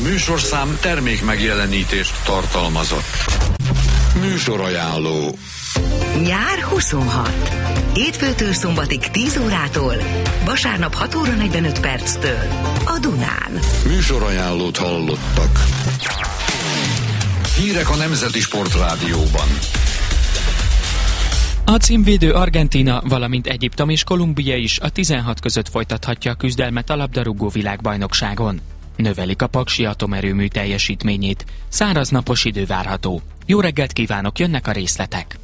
műsorszám termék megjelenítést tartalmazott. Műsorajánló. Nyár 26. Hétfőtől szombatig 10 órától, vasárnap 6 óra 45 perctől a Dunán. Műsorajánlót hallottak. Hírek a Nemzeti Sportrádióban. A címvédő Argentína, valamint Egyiptom és Kolumbia is a 16 között folytathatja a küzdelmet a labdarúgó világbajnokságon. Növelik a paksi atomerőmű teljesítményét. Száraz napos idő várható. Jó reggelt kívánok, jönnek a részletek.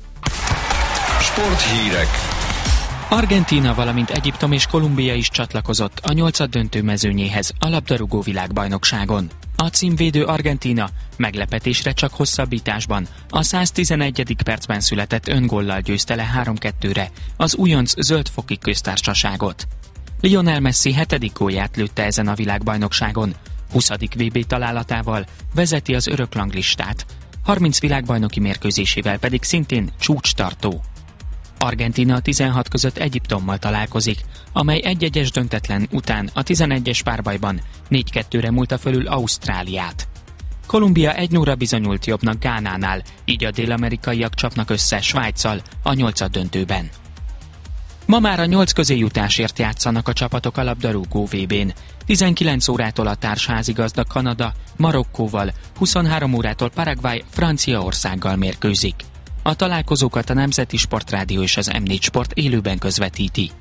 Sporthírek. Argentína, valamint Egyiptom és Kolumbia is csatlakozott a 8-döntő mezőnyéhez a labdarúgó világbajnokságon. A címvédő Argentína meglepetésre csak hosszabbításban a 111. percben született öngollal győzte le 3-2-re az újonc Zöld-foki Köztársaságot. Lionel Messi 7. gólját lőtte ezen a világbajnokságon, 20. VB találatával vezeti az örökranglistát, 30 világbajnoki mérkőzésével pedig szintén csúcstartó. Argentína a 16 között Egyiptommal találkozik, amely 1-1-es döntetlen után a 11-es párbajban 4-2-re múlta fölül Ausztráliát. Kolumbia 1-0-ra bizonyult jobbnak Gánánál, így a dél-amerikaiak csapnak össze Svájccal a 8-döntőben. Ma már a 8 közéjutásért játszanak a csapatok a labdarúgó VB-n. 19 órától a társházigazda Kanada Marokkóval, 23 órától Paraguay Franciaországgal mérkőzik. A találkozókat a Nemzeti Sportrádió és az M4 Sport élőben közvetíti.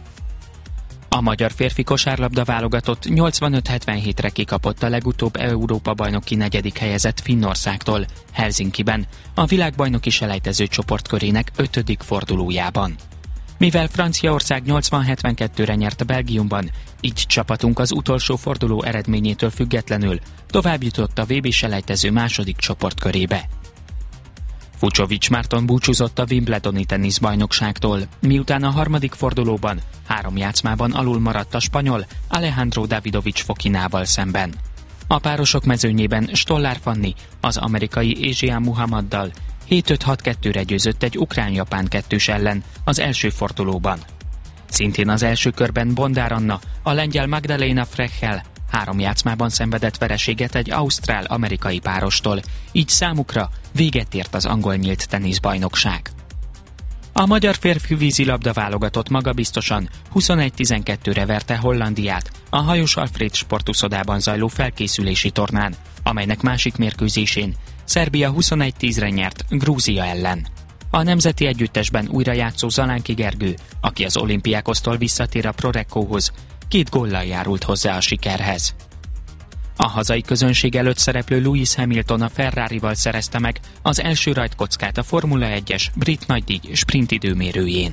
A magyar férfi kosárlabda válogatott 85-77-re kikapott a legutóbb Európa-bajnoki 4. helyezett Finnországtól, Helsinkiben, a világbajnoki selejtező csoportkörének 5. fordulójában. Mivel Franciaország 80-72-re nyert Belgiumban, így csapatunk az utolsó forduló eredményétől függetlenül továbbjutott a VB selejtező második csoportkörébe. Fucsovics Márton búcsúzott a Wimbledoni teniszbajnokságtól, miután a harmadik fordulóban 3 játszmában alul maradt a spanyol Alejandro Davidovich Fokinával szemben. A párosok mezőnyében Stollár Fanni az amerikai Ázsia Muhammaddal 7-5-6-2-re győzött egy ukrán-japán kettős ellen az első fordulóban. Szintén az első körben Bondár Anna a lengyel Magdalena Frechel 3 játszmában szenvedett vereséget egy ausztrál-amerikai párostól, így számukra véget ért az angol nyílt teniszbajnokság. A magyar férfi vízilabda válogatott magabiztosan 21-12-re verte Hollandiát a Hajós Alfréd sportuszodában zajló felkészülési tornán, amelynek másik mérkőzésén Szerbia 21-10-re nyert Grúzia ellen. A nemzeti együttesben újra játszó Zalánki Gergő, aki az Olympiákosztól visszatér a Prorekkóhoz, 2 góllal járult hozzá a sikerhez. A hazai közönség előtt szereplő Lewis Hamilton a Ferrarival szerezte meg az első rajtkockát a Formula 1-es brit nagydíj sprintidőmérőjén.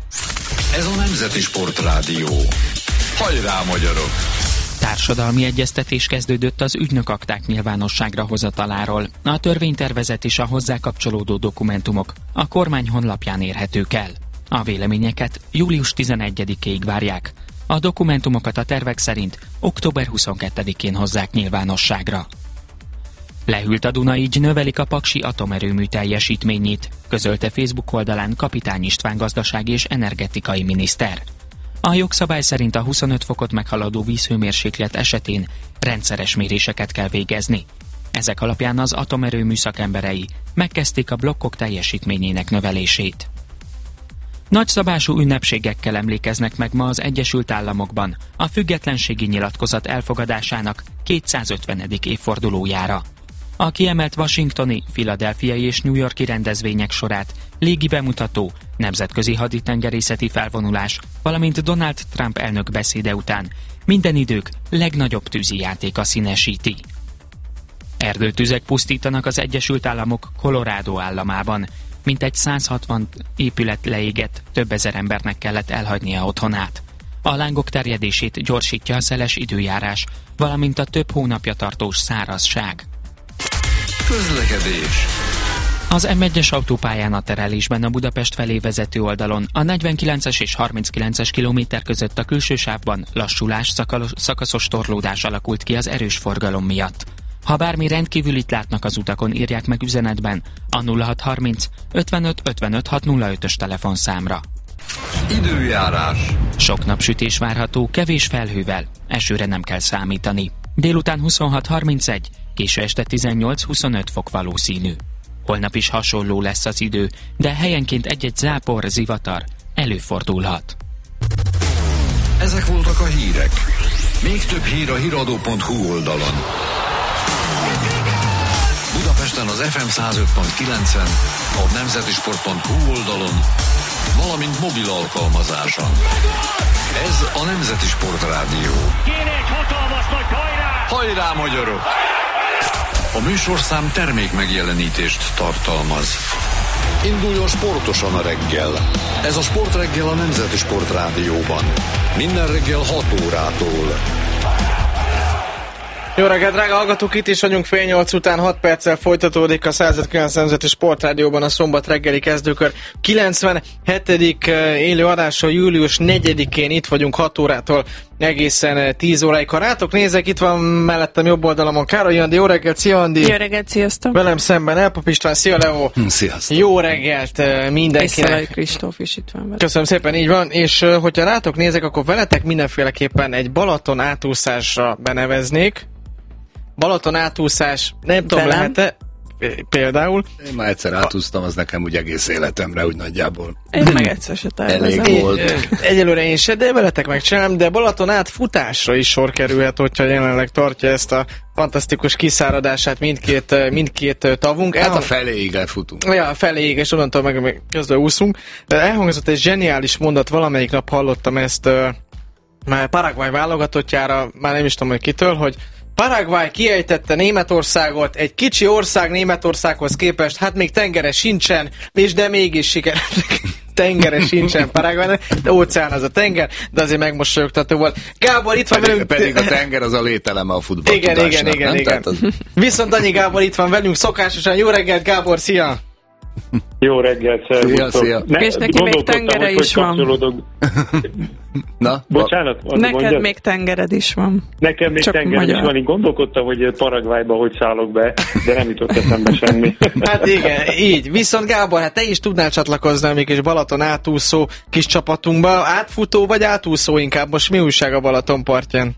Ez a Nemzeti Sportrádió. Hajrá, magyarok! Társadalmi egyeztetés kezdődött az ügynökakták nyilvánosságra hozataláról. A törvénytervezet és a hozzá kapcsolódó dokumentumok a kormány honlapján érhetők el. A véleményeket július 11-ig várják. A dokumentumokat a tervek szerint október 22-én hozzák nyilvánosságra. Lehűlt a Duna, így növelik a paksi atomerőmű teljesítményét, közölte Facebook oldalán Kapitány István gazdasági és energetikai miniszter. A jogszabály szerint a 25 fokot meghaladó vízhőmérséklet esetén rendszeres méréseket kell végezni. Ezek alapján az atomerőmű szakemberei megkezdték a blokkok teljesítményének növelését. Nagyszabású ünnepségekkel emlékeznek meg ma az Egyesült Államokban a függetlenségi nyilatkozat elfogadásának 250. évfordulójára. A kiemelt washingtoni, philadelphiai és New Yorki rendezvények sorát légi bemutató, nemzetközi haditengerészeti felvonulás, valamint Donald Trump elnök beszéde után minden idők legnagyobb tűzijátéka színesíti. Erdőtüzek pusztítanak az Egyesült Államok Colorado államában. Mintegy 160 épület leégett, több ezer embernek kellett elhagynia otthonát. A lángok terjedését gyorsítja a szeles időjárás, valamint a több hónapja tartós szárazság. Közlekedés. Az M1-es autópályán a terelésben a Budapest felé vezető oldalon a 49-es és 39-es kilométer között a külső sávban lassulás, szakaszos torlódás alakult ki az erős forgalom miatt. Ha bármi rendkívülit látnak az utakon, írják meg üzenetben a 0630 55 55 605-ös telefonszámra. Időjárás. Sok napsütés várható, kevés felhővel, esőre nem kell számítani. Délután 26-31, késő este 18-25 fok valószínű. Holnap is hasonló lesz az idő, de helyenként egy-egy zápor, zivatar előfordulhat. Ezek voltak a hírek. Még több hír a hiradó.hu oldalon. Budapesten az FM 105.9-en, a nemzetisport.hu oldalon, valamint mobil alkalmazáson. Ez a Nemzeti Sport Rádió. Kéne egy hatalmas nagy hajrá! Hajrá, magyarok! A műsorszám termék megjelenítést tartalmaz. Induljon sportosan a reggel. Ez a Sportreggel a Nemzeti Sport Rádióban. Minden reggel 6 órától. Jó reggelt, drága hallgatók, itt is vagyunk, fél 8 után 6 perccel folytatódik a 109 Nemzeti Sportrádióban a szombat reggeli kezdőkör 97. élő adása július 4-én, itt vagyunk 6 órától egészen 10 óráig. Ha rátok nézek, itt van mellettem jobb oldalamon Károly Andi. Jó reggelt, szia Andi! Jó reggelt, sziasztok! Velem szemben Elpap István, szia Leo! Sziasztok! Jó reggelt mindenkinek! És Szalai Kristóf is itt van. Köszönöm szépen, így van, és hogyha rátok nézek, akkor veletek mindenféleképpen egy Balaton átúszásra beneveznék. Balaton átúszás, nem tudom, lehet-e például? Én már egyszer átúztam, az nekem úgy egész életemre, úgy nagyjából. Én meg egyszer se tervezem. Elég volt. Egyelőre én se, de veletek megcsinálom, de Balaton átfutásra is sor kerülhet, hogyha jelenleg tartja ezt a fantasztikus kiszáradását mindkét tavunk. Hát a feléig lefutunk. Ja, a feléig, és onnantól meg közben úszunk. De elhangzott egy zseniális mondat, valamelyik nap hallottam ezt már Paraguay válogatottjára, már nem is tudom, hogy kitől, hogy Paraguay kiejtette Németországot, egy kicsi ország Németországhoz képest, hát még tengere sincsen, és de mégis sikeresek. Tengere sincsen Paraguaynak, de óceán az a tenger, de azért megmosolyogtató volt. Gábor, itt van velünk. Pedig a tenger az a lételeme a futballtudásnak. Igen. Viszont annyi Gábor itt van velünk szokásosan. Jó reggelt, Gábor, szia! Jó reggelt, szervusztok. És neki még tengere is van. Na, bocsánat. Neked mondjad? még tengered is van. Nekem még csak tengerem is van. Én gondolkodtam, hogy Paraguayba hogy szállok be, de nem jutott eszembe semmi. Hát igen, így. Viszont Gábor, hát te is tudnál csatlakozni a mi kis Balaton átúszó kis csapatunkba. Átfutó vagy átúszó inkább? Most mi újság a Balaton partján?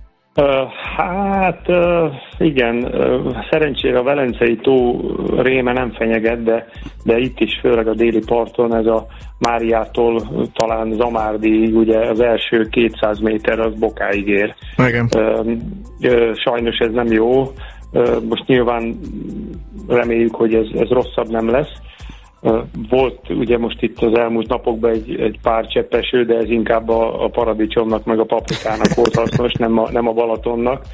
Igen, szerencsére a Velencei tó réme nem fenyeget, de itt is, főleg a déli parton, ez a Máriától talán Zamárdiig, ugye az első 200 méter az bokáig ér. Igen. Sajnos ez nem jó. Most nyilván reméljük, hogy ez rosszabb nem lesz. Volt ugye most itt az elmúlt napokban egy pár csepp eső, de ez inkább a paradicsomnak meg a paprikának volt hasznos, nem a Balatonnak.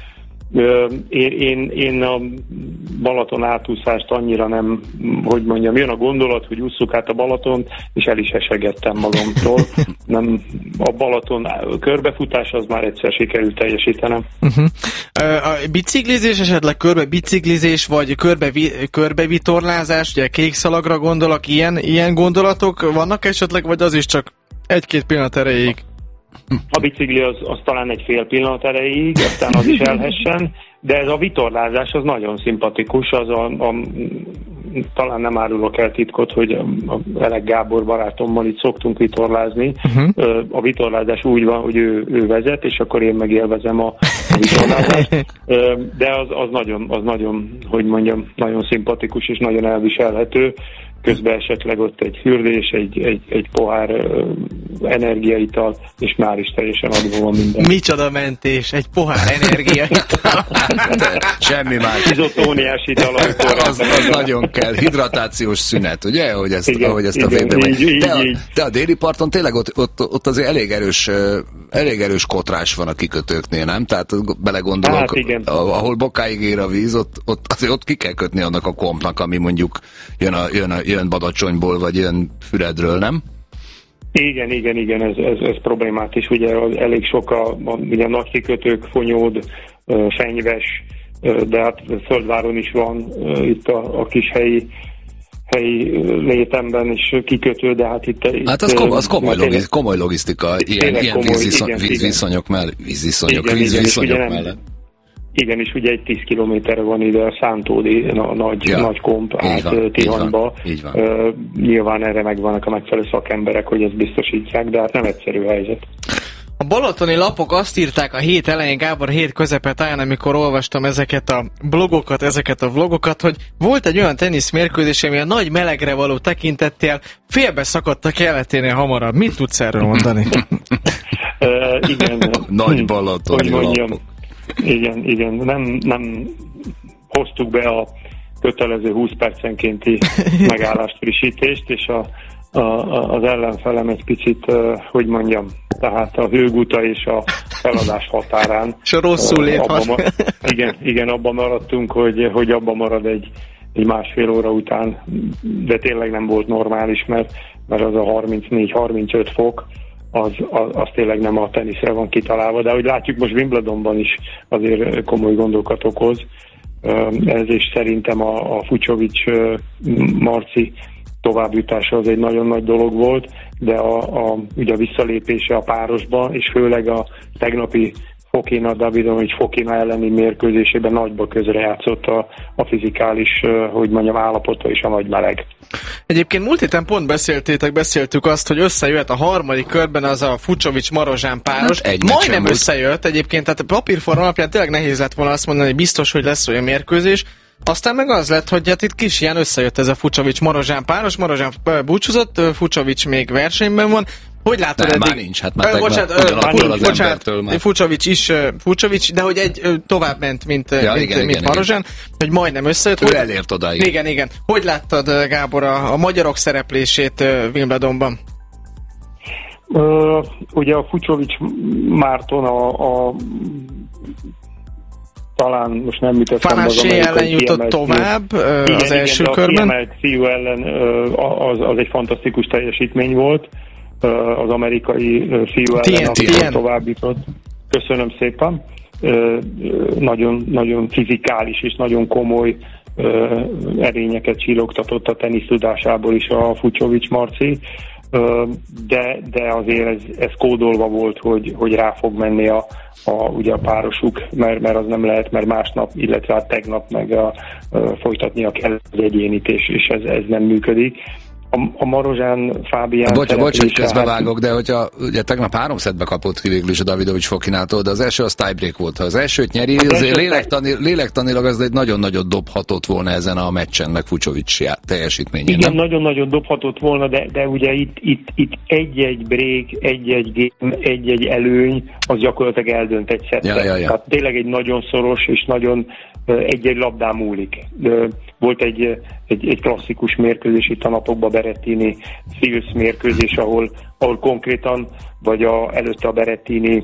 Én a Balaton átúszást annyira nem, hogy mondjam, jön a gondolat, hogy ússzuk át a Balatont, és el is esegettem magamtól. Nem, a Balaton körbefutás az már egyszer sikerült teljesítenem. A biciklizés, esetleg körbebiciklizés, vagy körbevitorlázás, ugye kék szalagra gondolok, ilyen gondolatok vannak esetleg, vagy az is csak egy-két pillanat erejéig? A bicikli az talán egy fél pillanat erejéig, aztán az is elhessen, de ez a vitorlázás az nagyon szimpatikus, talán nem árulok el titkot, hogy a Elek Gábor barátommal itt szoktunk vitorlázni. A vitorlázás úgy van, hogy ő vezet, és akkor én megélvezem a vitorlázást, de az nagyon, hogy mondjam, nagyon szimpatikus és nagyon elviselhető. Közben esetleg ott egy fürdés, egy pohár energiaital, és már is teljesen adva van minden. Micsoda mentés, egy pohár energiaital. Semmi más. Izotóniás ital, az nagyon kell. Hidratációs szünet, ugye? Ahogy ezt a végbe megy. De a déli parton tényleg ott azért elég erős kotrás van a kikötőknél, nem? Tehát belegondolok, hát ahol bokáig ér a víz, ott ki kell kötni annak a kompnak, ami mondjuk jön Badacsonyból, vagy jön Füredről, nem? Igen, ez problémás, ugye elég sok ugye nagy kikötők, Fonyód, Fenyves, de hát Földváron is van itt a kis helyi létemben is kikötő, de hát itt... Hát az komoly logisztika, ilyen vízviszonyok mellett. Igen, és ugye egy 10 kilométerre van ide a Szántódi nagy komp át Tihanyba. Nyilván erre megvannak a megfelelő szakemberek, hogy ezt biztosítják, de hát nem egyszerű helyzet. A balatoni lapok azt írták a hét elején, Gábor, a hét közepetáján, amikor olvastam ezeket a blogokat, ezeket a vlogokat, hogy volt egy olyan teniszmérkőzés, ami a nagy melegre való tekintettel félbe szakadt a keleténél hamarabb. Mit tudsz erről mondani? Igen. Nagy balatoni lapok. Igen. Nem hoztuk be a kötelező 20 percenkénti megállást, frissítést, és az ellenfelem egy picit, hogy mondjam, tehát a hőguta és a feladás határán. És rosszul lép. Igen, abban maradtunk, hogy abban marad egy másfél óra után, de tényleg nem volt normális, mert az a 34-35 fok, az tényleg nem a teniszre van kitalálva, de ahogy látjuk most Wimbledonban is azért komoly gondokat okoz. Ez is szerintem a Fucsovics Marci továbbjutása az egy nagyon nagy dolog volt, de ugye a visszalépése a párosba, és főleg a tegnapi Davidovics-Fokina elleni mérkőzésében nagyba közrejátszott a fizikális, hogy mondjam, állapota és a nagy meleg. Egyébként múlt héten pont beszéltük azt, hogy összejöhet a harmadik körben az a Fucsovics-Marozsán páros. Majdnem összejött egyébként, tehát a papírforma alapján tényleg nehéz lett volna azt mondani, hogy biztos, hogy lesz olyan mérkőzés. Aztán meg az lett, hogy hát itt kis ilyen összejött ez a Fucsovics-Marozsán páros, Marozsán búcsúzott, Fucsovics még versenyben van. Hogy látod eddig? Már nincs, hát már bocsánat, Fucsovics is Fucsovics, de hogy egy tovább ment, mint Marozsán, hogy majdnem összejött. Ő elért odáig. Igen. Hogy láttad, Gábor, a magyarok szereplését Wimbledonban? Ugye a Fucsovics Márton talán most nem mit Fanásé ellen jutott tovább az első körben. A kiemelt fiú ellen az egy fantasztikus teljesítmény volt. Az amerikai fiú ellen, aki tovább jutott. Köszönöm szépen. Nagyon fizikális és nagyon komoly erényeket csillogtatott a tenisz tudásából is a Fucsovics Marci. De azért ez kódolva volt, hogy rá fog menni ugye a párosuk, mert az nem lehet, mert másnap, illetve hát tegnap meg folytatnia kell az egyénit, és ez nem működik. A Marozsán Fábián... Bocs, hogy közbevágok, de hogyha ugye tegnap 3 szettbe kapott ki végül is a Davidovics-Fokinától, de az első az tiebreak volt. Ha az elsőt nyeri, azért lélektanilag az egy nagyon-nagyon dobhatott volna ezen a meccsen, meg Fucsovics teljesítményén. Igen, nagyon-nagyon dobhatott volna, de ugye itt egy-egy break, egy-egy game, egy-egy előny, az gyakorlatilag eldönt egy szettet. Ja. Tehát tényleg egy nagyon szoros és nagyon egy-egy labdán múlik. Volt egy klasszikus mérkőzés itt a napokban, Berrettini Fils mérkőzés, ahol konkrétan, vagy előtte a Berrettini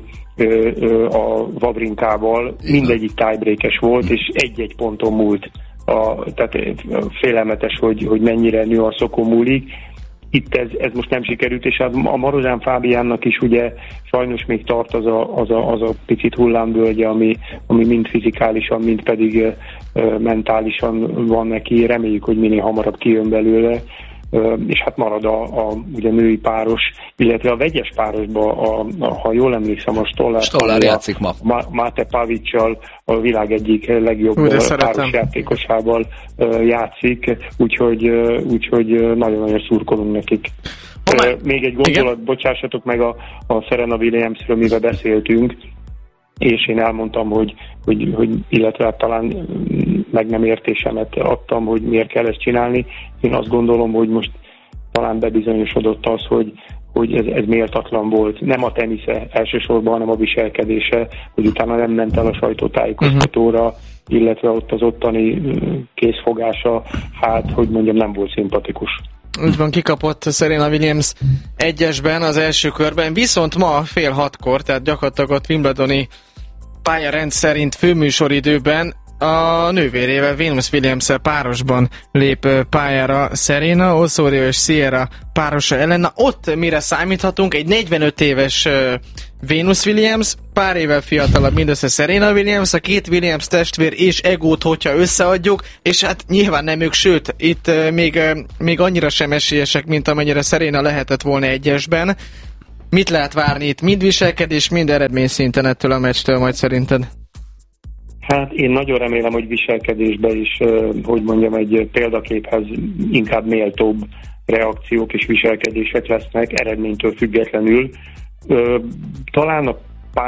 a Wawrinkával mindegyik tiebreakes volt, és egy-egy ponton múlt. Tehát félelmetes, hogy mennyire nüanszokon múlik. Itt ez most nem sikerült, és a Marozsán Fábiánnak is ugye sajnos még tart az a picit hullámvölgye, ami mind fizikálisan, mind pedig mentálisan van neki. Reméljük, hogy minél hamarabb kijön belőle, és hát marad ugye női páros, illetve a vegyes párosban, ha jól emlékszem, a Stollár játszik ma. Máté Pavicsal, a világ egyik legjobb páros játékosával játszik, úgyhogy nagyon-nagyon szurkolunk nekik. Még egy gondolat, bocsássatok meg a Serena Williamsről, mivel beszéltünk, és én elmondtam, hogy illetve talán meg nem értésemet adtam, hogy miért kell ezt csinálni. Én azt gondolom, hogy most talán bebizonyosodott az, hogy ez méltatlan volt. Nem a tenisze elsősorban, hanem a viselkedése, hogy utána nem ment el a sajtótájékoztatóra, illetve ott az ottani készfogása, hogy mondjam, nem volt szimpatikus. Úgy van, kikapott Serena Williams egyesben az első körben, viszont ma fél 6-kor, tehát gyakorlatilag ott Wimbledoni pályarend szerint főműsoridőben a nővérével, Venus Williams-szel párosban lép pályára Serena, Osorio és Sierra párosa ellen. Na ott mire számíthatunk? Egy 45 éves Venus Williams, pár évvel fiatalabb mindössze Serena Williams, a két Williams testvér és egót, hogyha összeadjuk, és hát nyilván nem ők, sőt, itt még annyira sem esélyesek, mint amennyire Serena lehetett volna egyesben. Mit lehet várni itt? Mind viselkedés, mind eredményszinten ettől a meccstől majd szerinted? Hát én nagyon remélem, hogy viselkedésben is, hogy mondjam, egy példaképhez inkább méltóbb reakciók és viselkedések lesznek, eredménytől függetlenül. Talán a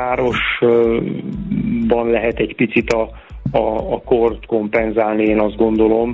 párosban lehet egy picit a kort kompenzálni, én azt gondolom,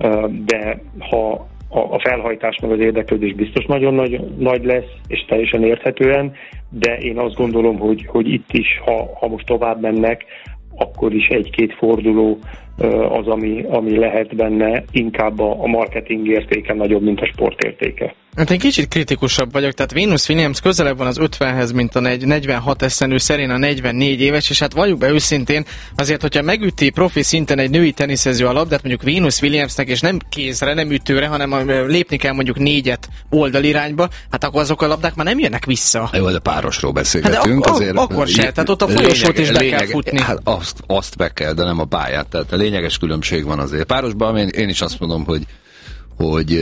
de ha a felhajtás meg az érdeklődés biztos nagyon nagy lesz, és teljesen érthetően, de én azt gondolom, hogy itt is, ha most tovább mennek, akkor is egy-két forduló az, ami lehet benne, inkább a marketing értéke nagyobb, mint a sport értéke. Hát én kicsit kritikusabb vagyok, tehát Venus Williams közelebb van az 50-hez, mint a 46 esztendő, Serena 44 éves, és hát valljuk be őszintén, azért, hogyha megüti profi szinten egy női teniszező a labdát, mondjuk Venus Williamsnek, és nem kézre, nem ütőre, hanem lépni kell mondjuk 4 oldalirányba, hát akkor azok a labdák már nem jönnek vissza. Jó, de párosról beszélgetünk. Hát akkor se, tehát ott a folyosót is be kell futni. Hát azt be kell, de nem a pályát, tehát a lényeges különbség van azért. Párosban én is azt mondom, hogy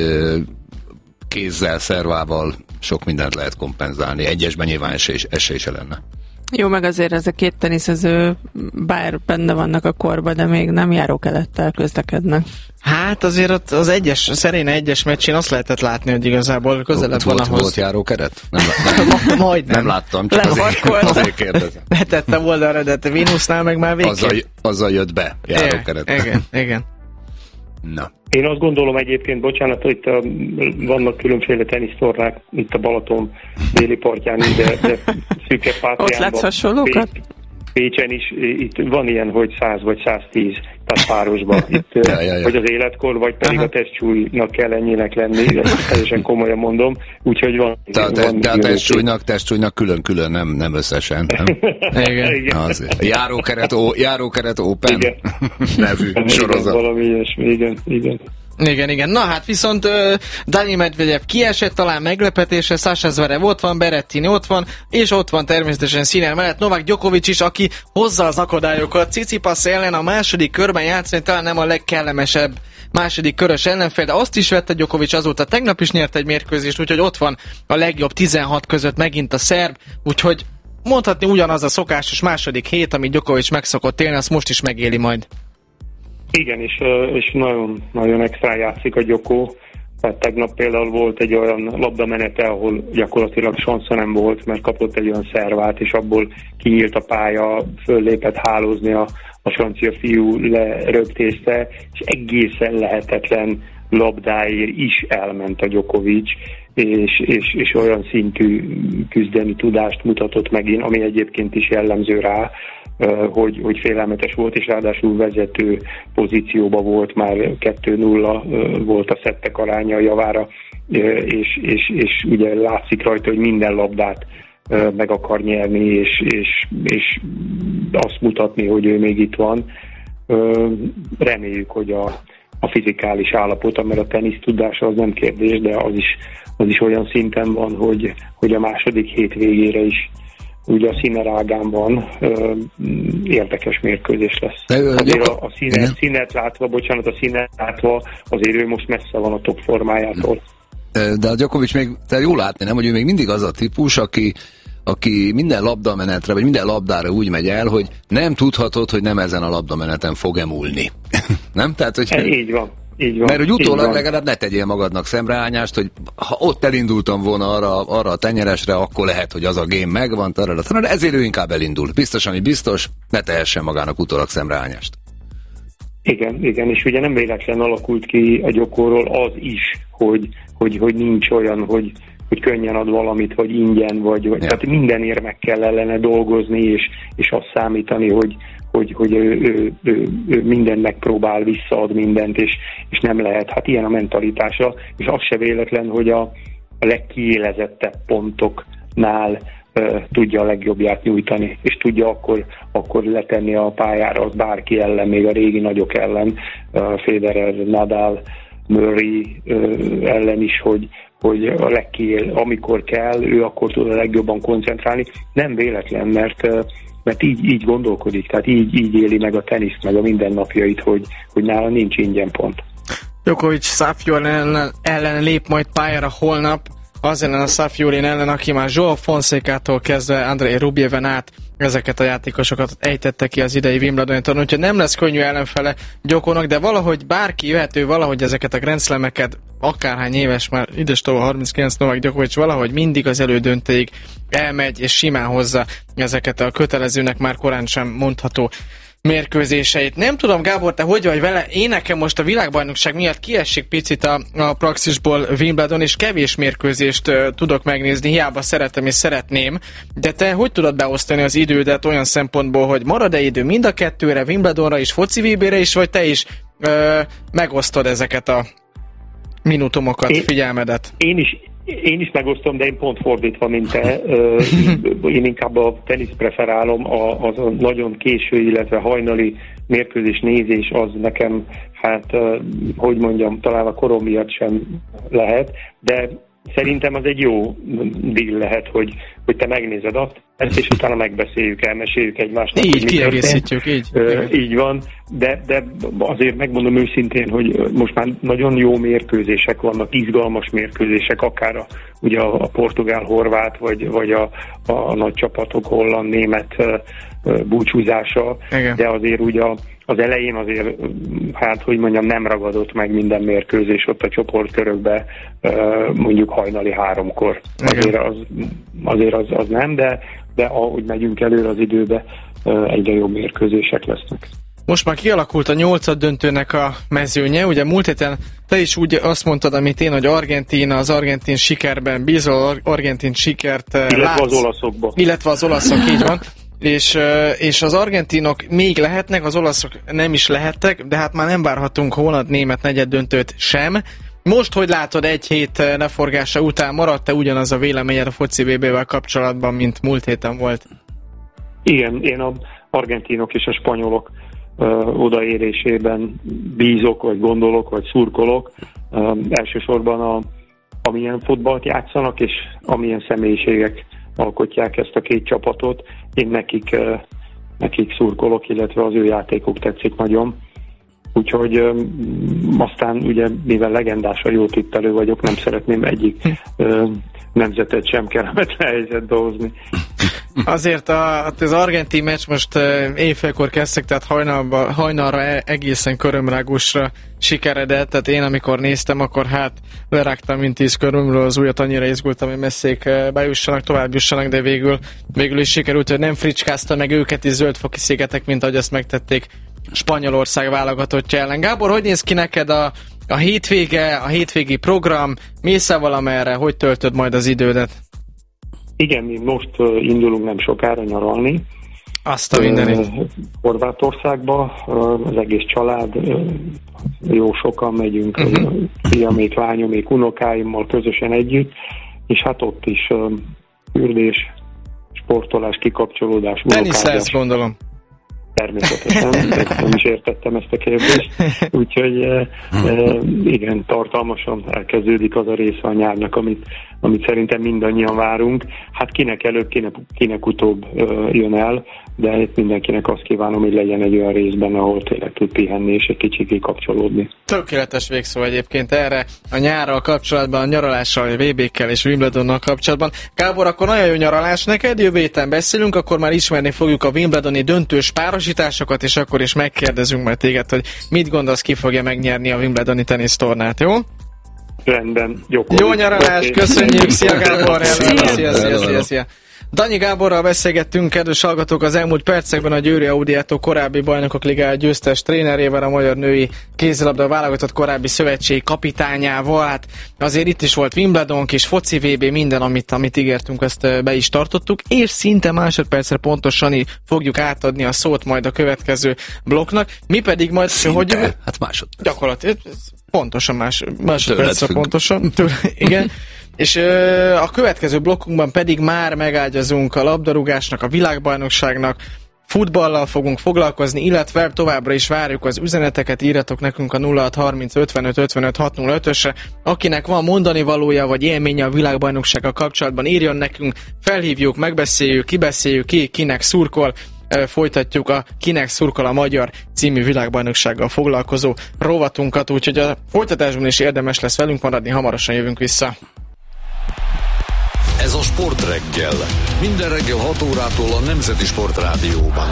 kézzel, szervával sok mindent lehet kompenzálni. Egyesben nyilván esély se lenne. Jó, meg azért ez a két teniszező bár benne vannak a korban, de még nem járókelettel közlekednek. Hát azért ott az Serena egyes meccsén azt lehetett látni, hogy igazából közelebb van ahhoz. Volt járókeret? Nem láttam, csak azért kérdezem. Letettem oldalra, de te Venusnál meg már végképp. Azzal jött be járókeret. Igen. Na. Én azt gondolom egyébként, bocsánat, hogy itt vannak különféle tenisztornák itt a Balaton déli partján, de szűkebb pátriánban. Ott látsz hasonlókat? Pécsen is itt van ilyen, hogy 100 vagy 110, tehát párosban. Itt, vagy az életkor, vagy pedig a testsúlynak kell ennyinek lenni, ezt teljesen komolyan mondom, úgyhogy van. De a testsúlynak külön-külön, nem összesen. Nem? Igen. Azért. Járókeret Open nevű sorozat. Valami ilyesmi, igen. Igen. Na hát viszont Dani Medvedev kiesett, talán meglepetése, Sasha Zverev ott van, Berrettini ott van, és ott van természetesen Sinner mellett Novak Djokovic is, aki hozza az akadályokat. Tsitsipas ellen a második körben játszani talán nem a legkellemesebb második körös ellenfél, de azt is vette Djokovic, azóta tegnap is nyert egy mérkőzést, úgyhogy ott van a legjobb 16 között megint a szerb, úgyhogy mondhatni ugyanaz a szokásos második hét, amit Djokovic megszokott élni, azt most is megéli majd. Igen, és nagyon, nagyon extra játszik a Djoko. Tehát tegnap például volt egy olyan labdamenete, ahol gyakorlatilag sansza nem volt, mert kapott egy olyan szervát, és abból kinyílt a pálya, föllépett hálózni a francia fiú, lerögtészte, és egészen lehetetlen labdáért is elment a Djokovic, és olyan szintű küzdelmi tudást mutatott megint, ami egyébként is jellemző rá, hogy félelmetes volt, és ráadásul vezető pozícióban volt, már 2-0 volt a szettek aránya a javára, és ugye látszik rajta, hogy minden labdát meg akar nyerni, és azt mutatni, hogy ő még itt van. Reméljük, hogy a fizikális állapota, mert a tenisz tudása az nem kérdés, de az is olyan szinten van, hogy a második hét végére is ugye a Sinner ágán van, érdekes mérkőzés lesz. Azért a Sinnert látva, azért ő most messze van a top formájától. De a Djokovic még, te jól látni, nem, hogy ő még mindig az a típus, aki minden labdamenetre, vagy minden labdára úgy megy el, hogy nem tudhatod, hogy nem ezen a labdameneten fog emulni. Nem? Tehát, hogy... Így van. Mert hogy utólag legalább ne tegyél magadnak szemreányást, hogy ha ott elindultam volna arra a tenyeresre, akkor lehet, hogy az a game megvan, de ezért ő inkább elindul. Biztosan, hogy biztos, ne tehessen magának utólag szemreányást. Igen, és ugye nem véletlen alakult ki a Djokoról az is, hogy nincs olyan, hogy könnyen ad valamit, vagy ingyen, vagy tehát mindenért meg kell ellene dolgozni, és azt számítani, hogy ő mindent megpróbál, visszaad mindent, és nem lehet. Hát ilyen a mentalitása, és az se véletlen, hogy a legkiélezettebb pontoknál tudja a legjobbját nyújtani, és tudja akkor letenni a pályára az bárki ellen, még a régi nagyok ellen, Federer, Nadal, Murray ellen is, hogy amikor kell, ő akkor tud a legjobban koncentrálni. Nem véletlen, mert így gondolkodik, tehát így éli meg a teniszt, meg a mindennapjait, hogy nála nincs ingyen pont. Djokovic Saffiolin ellen lép majd pályára holnap, az ellen a Saffiolin ellen, aki már Joao Fonseca-tól kezdve Andrei Rubleven át ezeket a játékosokat ejtette ki az idei Wimbledoni tornán, úgyhogy nem lesz könnyű ellenfele Djokonak, de valahogy bárki jöhető, valahogy ezeket a Grand Slameket akárhány éves, már idestova 39 Novák Djokovic valahogy mindig az elődöntőig elmegy, és simán hozza ezeket a kötelezőnek már korán sem mondható mérkőzéseit. Nem tudom, Gábor, te hogy vagy vele? Én nekem most a világbajnokság miatt kiesik picit a praxisból Wimbledon, és kevés mérkőzést tudok megnézni, hiába szeretem és szeretném, de te hogy tudod beosztani az idődet olyan szempontból, hogy marad-e idő mind a kettőre, Wimbledonra is, foci VB-re is, vagy te is megosztod ezeket a minutumokat, figyelmedet? Én is megosztom, de én pont fordítva, mint te. Én inkább a tenisz preferálom, az a nagyon késő, illetve hajnali mérkőzés nézés az nekem, hát, hogy mondjam, talán a korom miatt sem lehet, de szerintem az egy jó deal lehet, hogy te megnézed ezt, és utána megbeszéljük, elmeséljük egymásnak. Így kiegészítjük, így van, de azért megmondom őszintén, hogy most már nagyon jó mérkőzések vannak, izgalmas mérkőzések, akár ugye a portugál-horvát, vagy a nagy csapatok holland-német búcsúzása, igen. De azért ugye az elején azért, hát hogy mondjam, nem ragadott meg minden mérkőzés ott a csoportkörökbe, mondjuk hajnali 3-kor. Azért az nem, de ahogy megyünk előre az időbe, egyre jobb mérkőzések lesznek. Most már kialakult a 8. döntőnek a mezőnye, ugye múlt héten te is úgy azt mondtad, amit én, hogy az argentin sikerben bízol, argentin sikert illetve az olaszokban. Illetve az olaszok, így van. És az argentinok még lehetnek, az olaszok nem is lehettek, de hát már nem várhatunk holland-német negyeddöntőt sem. Most, hogy látod, egy hét leforgása után maradt-e ugyanaz a véleményed a foci VB-vel kapcsolatban, mint múlt héten volt? Igen, én az argentinok és a spanyolok odaérésében bízok, vagy gondolok, vagy szurkolok. Elsősorban amilyen futballt játszanak, és amilyen személyiségek alkotják ezt a két csapatot. Én nekik szurkolok, illetve az ő játékuk tetszik nagyon. Úgyhogy aztán ugye, mivel legendásan jó tippelő vagyok, nem szeretném egyik nemzetet sem kellemetlen helyzetbe hozni. Azért az argentin meccs most éjfélkor kezdtek, tehát hajnalra egészen körömrágósra sikeredett, tehát én amikor néztem, akkor hát lerágtam mint 10 körömről az ujjat, annyira izgultam, hogy messzék bejussanak, tovább jussanak, de végül is sikerült, hogy nem fricskázta meg őket is zöldfoki szigetek, mint ahogy azt megtették Spanyolország válogatottja ellen. Gábor, hogy néz ki neked a hétvége, a hétvégi program? Mész-e valamerre? Hogy töltöd majd az idődet? Igen, mi most indulunk nem sokára nyaralni. Azt a mindenit. Horvátországba, az egész család, jó sokan megyünk, fiamék, lányomék, unokáimmal közösen együtt, és hát ott is fürdés, sportolás, kikapcsolódás, tenisz lesz, gondolom. Természetesen, nem is értettem ezt a kérdést. Úgyhogy igen, tartalmasan elkezdődik az a része a nyárnak, amit szerintem mindannyian várunk. Hát kinek előbb, kinek utóbb jön el, de itt mindenkinek azt kívánom, hogy legyen egy olyan részben, ahol tényleg tud pihenni és egy kicsit kikapcsolódni. Tökéletes végszó egyébként erre a nyárral kapcsolatban, a nyaralással, a VB-kkel és Wimbledonnal kapcsolatban. Gábor, akkor nagyon jó nyaralás neked, jövő héten beszélünk, akkor már ismerni fogjuk a Wimbledoni döntős párosításokat, és akkor is megkérdezünk majd téged, hogy mit gondolsz, ki fogja megnyerni a Wimbledoni tenisztornát, jó? Rendben, jó nyaralást, köszönjük, szia Gábor, szia. Danyi Gáborral beszélgettünk, kedves hallgatók, az elmúlt percekben a Győri Audiato korábbi Bajnokok Ligája győztes trénerével, a magyar női kézilabda válogatott korábbi szövetségi kapitányával. Hát azért itt is volt Wimbledon, kis foci VB, minden, amit ígértünk, azt be is tartottuk, és szinte másodpercre pontosan fogjuk átadni a szót majd a következő blokknak. Mi pedig majd... Hát másodperc. Gyakorlatilag pontosan másodpercre pontosan. Igen. És a következő blokkunkban pedig már megágyazunk a labdarúgásnak, a világbajnokságnak, futballal fogunk foglalkozni, illetve továbbra is várjuk az üzeneteket, írjatok nekünk a 0630 55 55 605-ösre. Akinek van mondani valója vagy élménye a világbajnoksággal kapcsolatban, írjon nekünk, felhívjuk, megbeszéljük, kibeszéljük kinek szurkol, folytatjuk a Kinek szurkol a magyar című világbajnoksággal foglalkozó rovatunkat, úgyhogy a folytatásban is érdemes lesz velünk maradni, hamarosan jövünk vissza. Ez a Sportreggel. Minden reggel 6 órától a Nemzeti Sportrádióban.